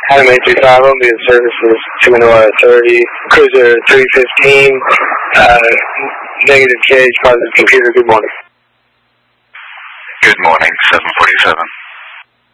Adam 835, on the services to Manila 30, cruiser 315, negative cage, positive computer, good morning. Good morning, 747.